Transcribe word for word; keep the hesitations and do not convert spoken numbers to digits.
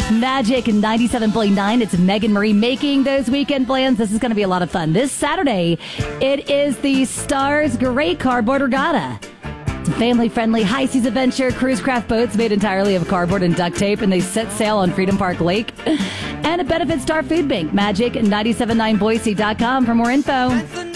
Magic ninety-seven point nine. It's Megan Marie making those weekend plans. This is going to be a lot of fun. This Saturday, it is the Stars Great Cardboard Regatta. It's a family-friendly high-seas adventure. Cruise craft boats made entirely of cardboard and duct tape, and they set sail on Freedom Park Lake. And it benefits Star Food Bank. Magic nine seven nine Boise dot com for more info.